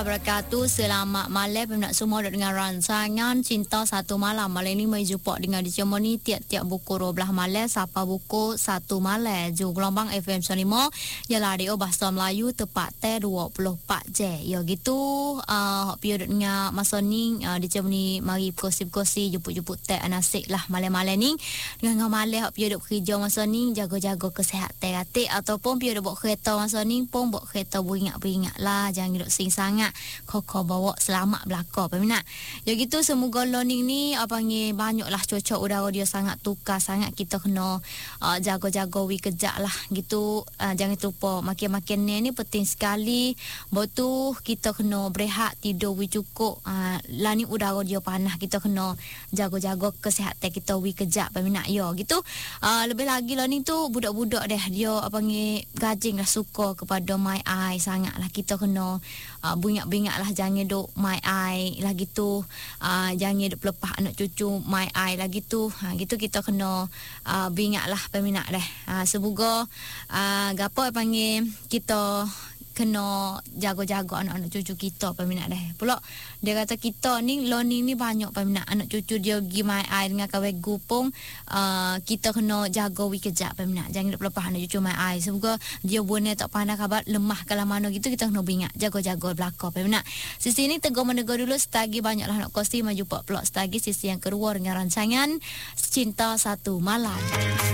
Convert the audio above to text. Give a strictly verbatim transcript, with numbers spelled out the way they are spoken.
Wabarakatuh. Selamat malam peminat semua dengan rancangan Cinta Satu Malam. Malam ini mari jumpa dengan dicemoni tiap-tiap buku dua belas malam sampai buku satu malam. Ju gelombang F M sembilan puluh lima ya radio bahasa Melayu tepat teh dua puluh empat jam. Ya gitu uh, hok period dengan masa ni uh, dicemoni mari berkosi-berkosi jemput-jemput teh anasik lah malam-malam ni. Dengan malam hok period kerja masa ni jaga-jaga kesihatan hati ataupun period buat kereta masa ni pun buat kereta beringat-beringat lah, jangan duduk sing sangat. Koko bawa selamat belakang peminat. Ya gitu semoga learning ni apa panggil banyaklah cuaca udara dia sangat tukar sangat, kita kena uh, jaga-jaga wi kejap lah gitu. Uh, jangan terlupa makin-makin ni ni penting sekali. Betul kita kena berehat tidur wi cukup. Uh, lah ni udara dia panas, kita kena jaga-jaga kesihatan kita wi kejap peminat. Ya gitu. Uh, lebih lagi lah ni tu budak-budak deh dia apa panggil gajing lah suka kepada my eye sangat lah, kita kena uh, beringat-beringat lah, jangan duk my eye lagi tu, uh, jangan duk pelepah anak cucu my eye lagi tu. Ha, gitu kita kena uh, beringat lah peminat deh. Uh, semoga uh, gapo panggil kita kena jaga-jaga anak-anak cucu kita peminat deh. Pula dia kata kita ni learning ni banyak peminat, anak cucu dia pergi my eye dengan kawan gupung, uh, kita kena jaga wi kejap peminat, jangan duk lepas anak cucu my eye. Semoga dia buat tak pandai kabar lemah kalau mana gitu, kita kena beringat jaga-jaga belakang peminat. Sisi ni tegur menegur dulu, setagi banyaklah nak kosti maju pak pelak setagi sisi yang kedua dengan rancangan Cinta Satu Malam.